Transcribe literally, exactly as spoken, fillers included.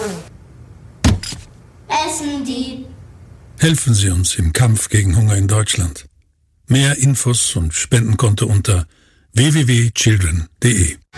Essen die. Helfen Sie uns im Kampf gegen Hunger in Deutschland. Mehr Infos und Spendenkonto unter w w w punkt children punkt d e.